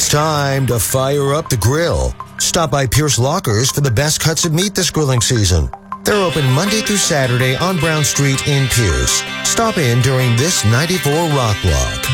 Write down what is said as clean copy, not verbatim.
Time to fire up the grill. Stop by Pierce Lockers for the best cuts of meat this grilling season. They're open Monday through Saturday on Brown Street in Pierce. Stop in during this 94 Rock Block.